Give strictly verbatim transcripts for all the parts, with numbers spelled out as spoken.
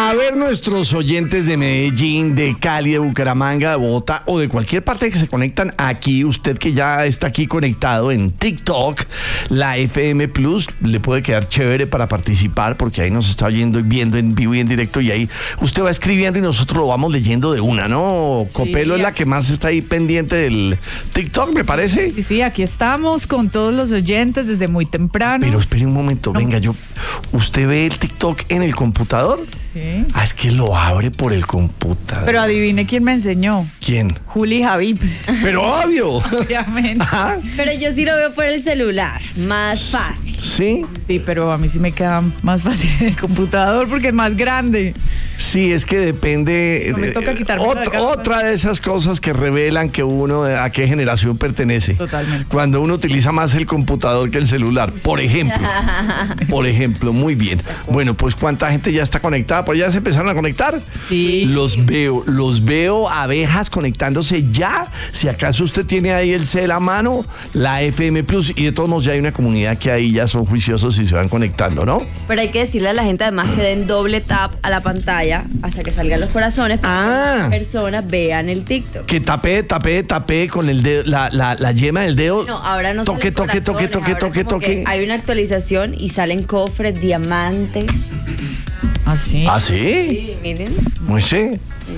A ver, nuestros oyentes de Medellín, de Cali, de Bucaramanga, de Bogotá o de cualquier parte que se conectan aquí, usted que ya está aquí conectado en TikTok, la F M Plus, le puede quedar chévere para participar porque ahí nos está oyendo y viendo en vivo y en directo y ahí usted va escribiendo y nosotros lo vamos leyendo de una, ¿no? Sí, Copelo es la que más está ahí pendiente del TikTok, me parece. Sí, sí, aquí estamos con todos los oyentes desde muy temprano. Pero espere un momento, no. venga, yo, ¿usted ve el TikTok en el computador? Sí. Ah, es que lo abre por el computador. Pero adivine quién me enseñó. ¿Quién? Juli Javid. Pero obvio. Obviamente. Ajá. Pero yo sí lo veo por el celular, más fácil. ¿Sí? Sí, pero a mí sí me queda más fácil el computador porque es más grande. Sí, es que depende. No me toca quitarme otra, la otra de esas cosas que revelan que uno a qué generación pertenece. Totalmente. Cuando uno utiliza más el computador que el celular, por ejemplo. Por ejemplo, muy bien. Bueno, pues ¿cuánta gente ya está conectada? Pues ya se empezaron a conectar. Sí. Los veo, los veo abejas conectándose ya. Si acaso usted tiene ahí el cel a mano, la F M Plus, y de todos modos ya hay una comunidad que ahí ya son juiciosos y se van conectando, ¿no? Pero hay que decirle a la gente además que den doble tap a la pantalla hasta que salgan los corazones para ah. que las personas vean el TikTok. Que tapé, tapé, tapé con el dedo, la, la, la yema del dedo. No, ahora no toque, toque, toque, toque, toque, toque. Hay una actualización y salen cofres, diamantes. ¿Ah, sí? ¿Ah, sí? Sí, miren. Muy sí.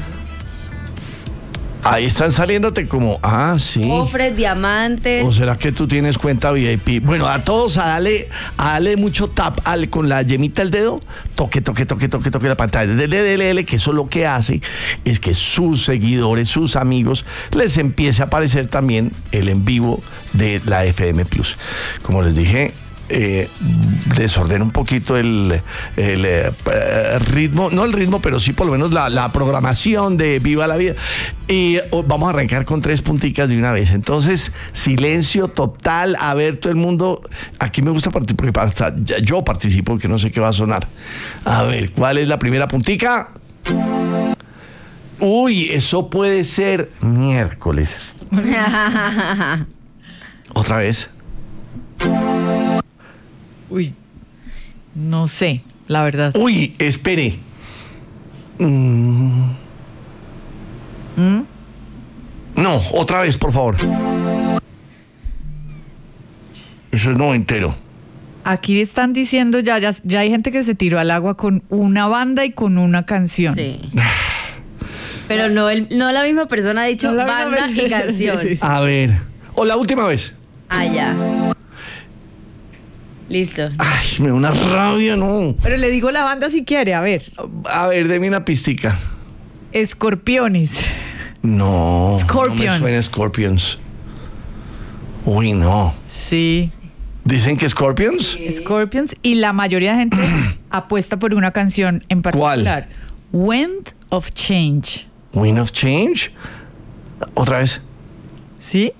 Ahí están saliéndote como, ah, sí. Cofres, diamantes. ¿O será que tú tienes cuenta V I P? Bueno, a todos a darle, a darle mucho tap al, con la yemita del dedo. Toque, toque, toque, toque, toque la pantalla. Dele, dele, dele, que eso lo que hace es que sus seguidores, sus amigos, les empiece a aparecer también el en vivo de la F M Plus. Como les dije, Eh, desordena un poquito el, el eh, ritmo, no el ritmo, pero sí por lo menos la, la programación de Viva la Vida. Y oh, vamos a arrancar con tres punticas de una vez. Entonces, silencio total. A ver, todo el mundo. Aquí me gusta participar, porque yo participo, que no sé qué va a sonar. A ver, ¿cuál es la primera puntica? Uy, eso puede ser miércoles. Otra vez. Uy, no sé, la verdad. Uy, espere. Mm. ¿Mm? No, otra vez, por favor. Eso es noventero. Aquí están diciendo ya, ya, ya hay gente que se tiró al agua con una banda y con una canción. Sí. Pero no, el, no la misma persona ha dicho No banda y canción. Sí, sí, sí. A ver. O la última vez. Ah, ya. Listo. Ay, me da una rabia, no. Pero le digo la banda si quiere, a ver. A ver, deme una pistica. Escorpiones. No. Scorpions. No me suena Scorpions. Uy, no. Sí. ¿Dicen que Scorpions? Sí. Scorpions. Y la mayoría de gente apuesta por una canción en particular. ¿Cuál? Wind of Change. Wind of Change. ¿Otra vez? ¿Sí?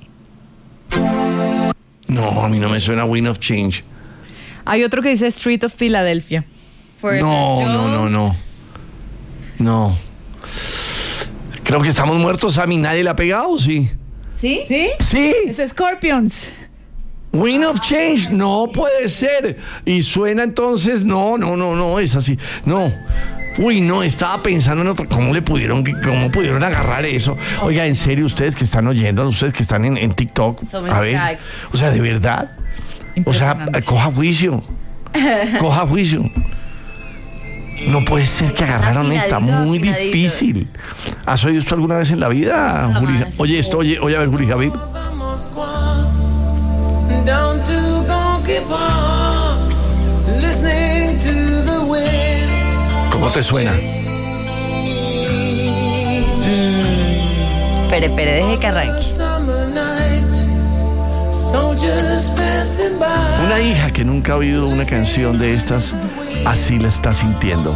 No, a mí no me suena Wind of Change. Hay otro que dice Street of Philadelphia. No, no, no, no. No. Creo que estamos muertos, a mí nadie le ha pegado, ¿sí? ¿Sí? ¿Sí? Sí. Es Scorpions. Wind of Change, no puede ser. Y suena entonces, no, no, no, no, es así. No. Uy, no, estaba pensando en otro. ¿Cómo le pudieron, cómo pudieron agarrar eso? Oiga, en serio, ustedes que están oyendo, ustedes que están en, en TikTok, Somos a ver, cracks. o sea, de verdad, o sea, coja juicio, coja juicio. No puede ser que agarraron, está muy difícil. ¿Has oído esto alguna vez en la vida, Jamás. Juli? Oye, esto, oye, oye, a ver, Juli Javid. Down to Gonky Park, listening to the wind. ¿Cómo te suena? Pere, pere, deje que arranque. Summer night, soldiers passing by. Una hija que nunca ha oído una canción de estas, así la está sintiendo.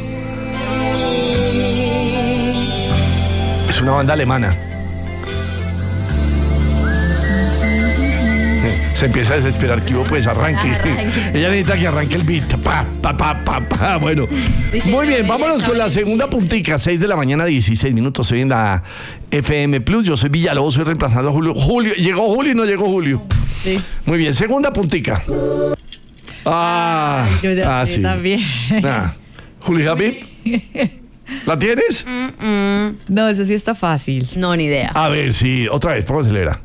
Es una banda alemana. Se empieza a desesperar que hubo, pues arranque. Arranque. Ella necesita que arranque el beat. Pa, pa, pa, pa, pa. Bueno, muy bien, vámonos con la segunda puntica. seis de la mañana, dieciséis minutos. Soy en la F M Plus. Yo soy Villalobos, soy reemplazando a Julio. Julio, ¿llegó Julio y no llegó Julio? Sí. Muy bien, segunda puntica. Ah, Yo ya ah, sé sí. también. Ah. Juli Javi. ¿La tienes? Mm-mm. No, ese sí está fácil. No, ni idea. A ver, sí, otra vez, póngasela.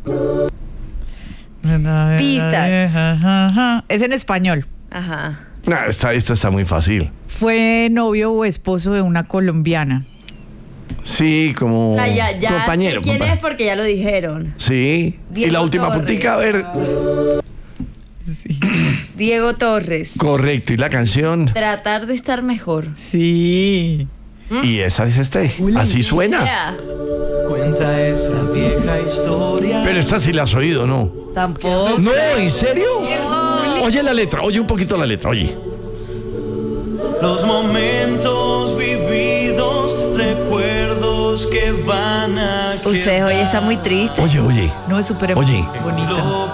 Pistas. Es en español. Ajá. Nah, esta, esta está muy fácil. Fue novio o esposo de una colombiana. Sí, como O sea, ya, ya compañero. sé quién compa- es porque ya lo dijeron. Sí. y Diego la última Torres. puntica, a ver. Sí. Diego Torres. Correcto, y la canción. Tratar de estar mejor. Sí. Y esa es este. Así suena. Ya. Cuenta esa vieja historia. Pero esta sí la has oído, ¿no? Tampoco. No, ¿en serio? Oye la letra, oye un poquito la letra, oye. Los momentos vividos, recuerdos que van a Ustedes hoy están muy tristes. Oye, oye. No, es súper Oye. bonita.